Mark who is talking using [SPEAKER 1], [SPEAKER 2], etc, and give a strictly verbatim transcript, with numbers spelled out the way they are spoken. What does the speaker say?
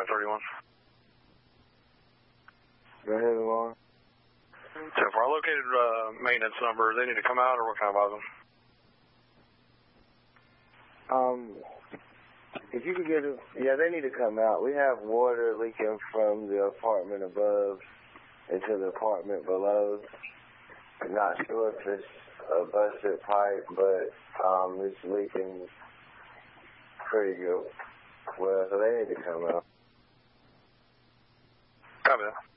[SPEAKER 1] nine thirty-one.
[SPEAKER 2] Go ahead, Lamar.
[SPEAKER 1] So for our located uh, maintenance number, they need to come out, or what kind of bother them?
[SPEAKER 2] Um, if you could get it, yeah, they need to come out. We have water leaking from the apartment above into the apartment below. I'm not sure if it's a busted pipe, but um, it's leaking pretty good. Well, so they need to come out.
[SPEAKER 1] Copy that.